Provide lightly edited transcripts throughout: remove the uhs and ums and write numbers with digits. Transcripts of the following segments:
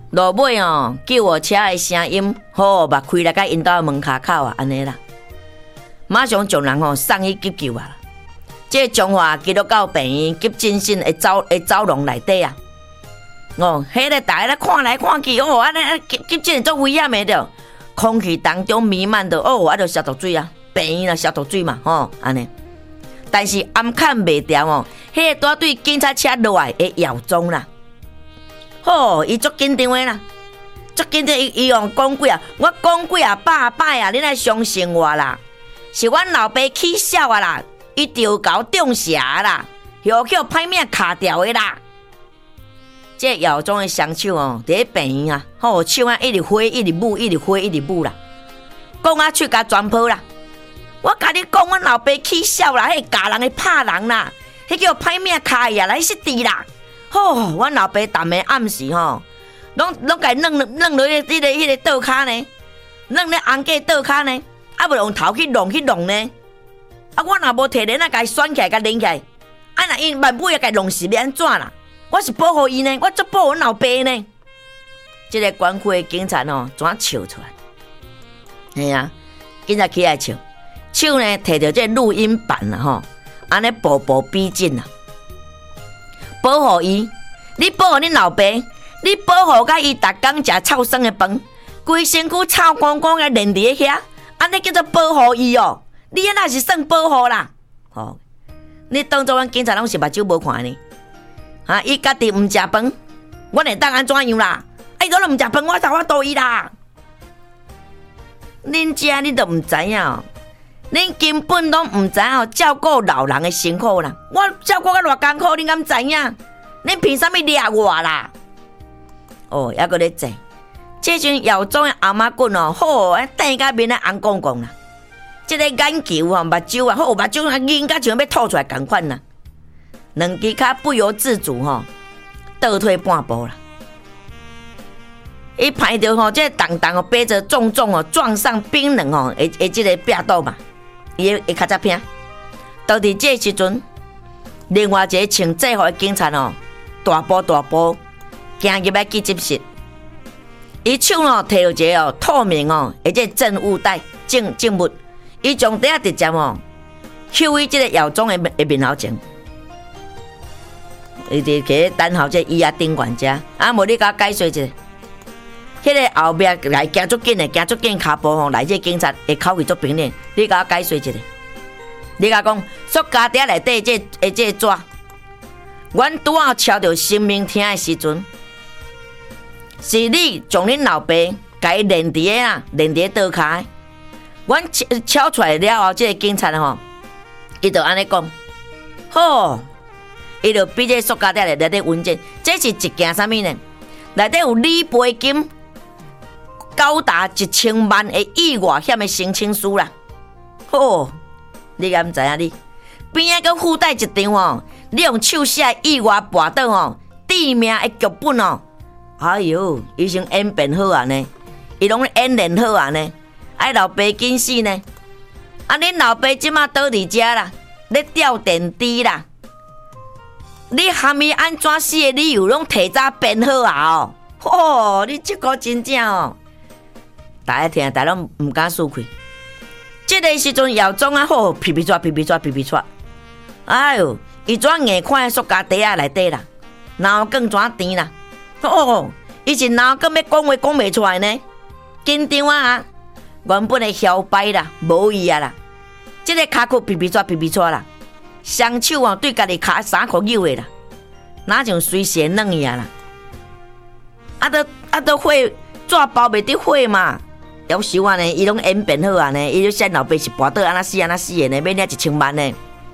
落尾哦，救护车的声音，目开来，甲因兜门骹口啊，安尼啦。马上将人送去急救啊！这中华基督教病院急诊室的走廊内底啊，迄个大家咧看来看去，安尼急诊足危险的着，空气当中弥漫着着消毒水啊，病院啊消毒水嘛，安尼。但是暗看袂掉迄个大队警察车落来的耀宗啦，伊足紧张的啦，足紧张，伊讲几啊，我讲几啊百摆啊，你来相信我啦。是阮老爸起笑啊啦，伊着搞中邪啦，又叫歹命卡掉的啦。这药中的双手伫咧病院啊，手啊一直挥，一直舞，一直挥，一直舞啦，讲啊喙甲全破啦。我甲你讲，阮老爸起笑啦，迄教人的拍人啦，迄叫歹命卡呀来失智啦。阮老爸逐暝暗时拢甲弄落迄个倒骹呢，弄咧红架倒骹呢。啊，无用头去弄呢？啊，我若无摕链啊，甲伊拴起来，甲拎起来，啊，若伊万尾啊，甲伊弄死，要安怎啦？我是保护伊呢，我足保护阮老爸呢。这个管区的警察怎笑出来？嘿啊，警察起来笑，手呢摕着这录音板啦安尼步步逼近啦，保护伊，你保护恁老爸，你保护甲伊逐工食臭酸的饭，规身躯臭光光个连伫遐。安尼叫做保护伊你安那是算保护啦？你当作阮警察拢是目睭无看呢？伊家己毋食饭，阮会当安怎样啦？伊都毋食饭，我倒伊啦！恁遮你都毋知影恁根本拢毋知影照顾老人的辛苦啦。我照顾甲偌艰苦，恁敢知影？恁凭啥物掠我啦？还搁咧坐。这阵药中的阿妈棍瞪甲面啊红光光啦，这个眼球目睭啊，目睭啊硬甲像要吐出来同款啦，两只脚不由自主倒退半步啦。伊歹着这当当背着重重撞上冰冷的这个壁刀嘛，伊会较早偏。到伫这时阵，另外一个穿制服的警察大步行入来急诊室。伊手摕着一个透明这证物袋证物，伊从底下直接抽伊这个药中的面头前，伊伫个等候这医啊顶管遮，无你甲我解说一下，迄个后壁来行足紧的，骹步来这警察会口气足平冷，你甲我解说一下，你甲我讲，塑胶袋内底这纸，阮拄好敲着生命厅的时阵。是你将恁老爸甲伊连伫倒骹，阮敲出来了后，这个警察伊就安尼讲，伊就比这塑胶袋内底文件，这是一件啥物呢？内底有理赔金高达1000万的意外险的申请书啦。你敢知影你边仔佮附带一张你用手写意外跋倒致命的剧本哎呦，伊先演变好啊呢，伊拢演练好啊呢，老爸紧死呢。恁老爸即马倒伫遮啦，咧吊电梯啦。你含伊安怎死的理由拢提早编好啊你这个真正大家听，大家拢毋敢输开。这个时阵药中皮皮抓，哎呦，伊怎硬看塑胶袋内底啦，然后更怎甜啦。伊是哪个要讲话讲袂出来呢？紧张啊！原本的摇摆啦，无意啊啦，这个骹骨皮皮抓啦，双手对家己骹衫裤扭的啦，哪像随时软去啊啦！都火纸包袂得火嘛，夭寿啊呢！伊拢演变好啊呢，伊就说老爸是跋倒安那死的呢，要领1000万呢。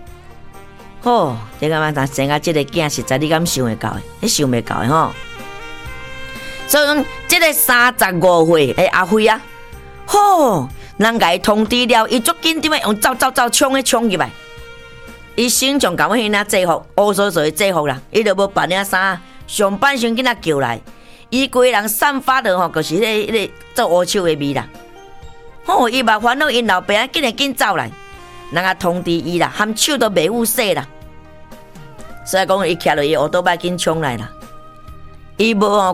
这个嘛，生啊，这个囝实在你敢想会到的？你想袂到的所以这个35岁的阿辉啊，人家通知了，伊足紧张的用走冲入来。伊身上甲我迄领制服，乌索的制服啦，伊就无扮领衫，上半身囡仔叫来，伊规人散发着就是迄个做乌手的味啦。伊嘛烦恼因老爸啊，紧走来，人家通知伊啦，含手都袂有洗啦。所以讲，伊徛落伊乌多摆紧冲来啦，伊无